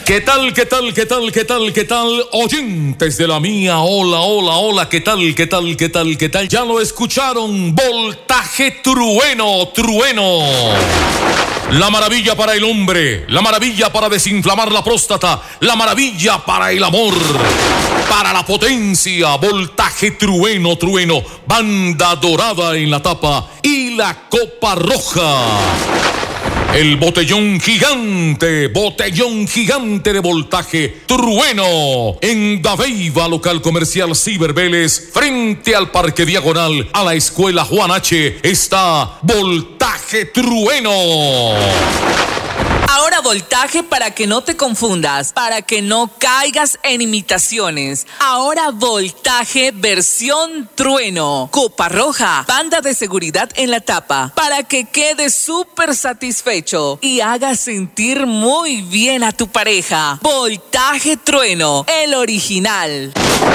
¿Qué tal, qué tal, qué tal, qué tal, qué tal? Oyentes de la mía, hola, hola, hola, ¿qué tal, qué tal, qué tal, qué tal? Ya lo escucharon, voltaje trueno, trueno. La maravilla para el hombre, la maravilla para desinflamar la próstata, la maravilla para el amor, para la potencia, voltaje trueno, trueno, banda dorada en la tapa y la copa roja. El botellón gigante de voltaje trueno en Dabeiba, local comercial Ciber Vélez, frente al Parque Diagonal a la Escuela Juan H. está voltaje trueno. Ahora voltaje para que no te confundas, para que no caigas en imitaciones. Ahora voltaje versión trueno. Copa roja, banda de seguridad en la tapa, para que quedes súper satisfecho y hagas sentir muy bien a tu pareja. Voltaje trueno, el original.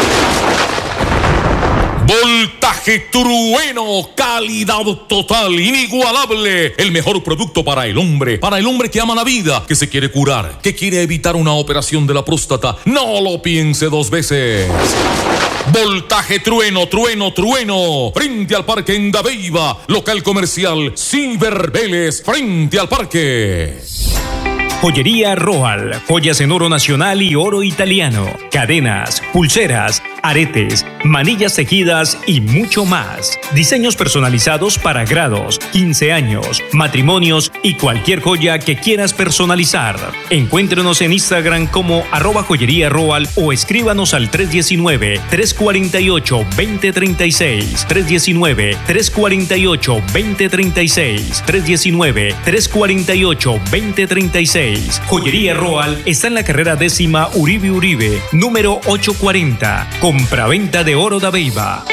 Voltaje trueno, calidad total, inigualable. El mejor producto para el hombre que ama la vida, que se quiere curar, que quiere evitar una operación de la próstata. No lo piense dos veces. Voltaje trueno, trueno, trueno. Frente al parque en Dabeiba, local comercial Ciber Vélez, frente al parque. Joyería Roal, joyas en oro nacional y oro italiano, cadenas, pulseras, aretes, manillas tejidas y mucho más. Diseños personalizados para grados, 15 años, matrimonios y cualquier joya que quieras personalizar. Encuéntrenos en Instagram como @joyería Roal o escríbanos al 319-348-2036, 319-348-2036, 319-348-2036. Joyería Roal está en la carrera 10ª Uribe Uribe, número 840. Compraventa de oro Dabeiba.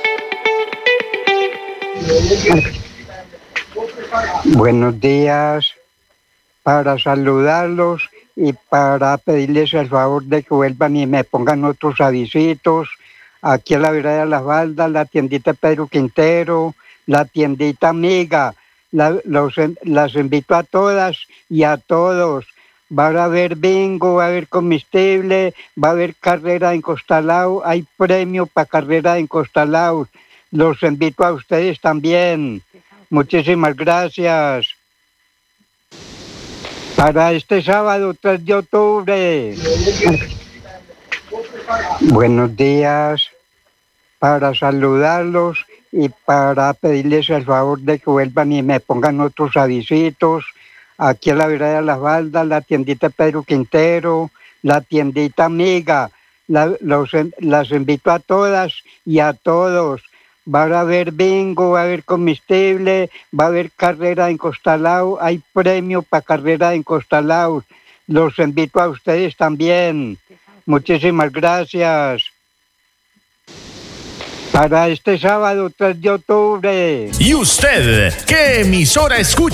Buenos días. Para saludarlos y para pedirles el favor de que vuelvan y me pongan otros avisitos. Aquí a la vereda de las Baldas, la tiendita Pedro Quintero, la tiendita Amiga. Las invito a todas y a todos. Va a haber bingo, va a haber comestible, va a haber carrera en Costalao, hay premio para carrera en Costalao. Los invito a ustedes también. Muchísimas gracias. Para este sábado 3 de octubre. Buenos días. Para saludarlos y para pedirles el favor de que vuelvan y me pongan otros avisitos. Aquí a la vereda de las Baldas, la tiendita Pedro Quintero, la tiendita Amiga. Las invito a todas y a todos. Va a haber bingo, va a haber comestible, va a haber carrera en Costalao, hay premio para carrera en Costalao. Los invito a ustedes también. Muchísimas gracias. Para este sábado 3 de octubre. ¿Y usted qué emisora escucha?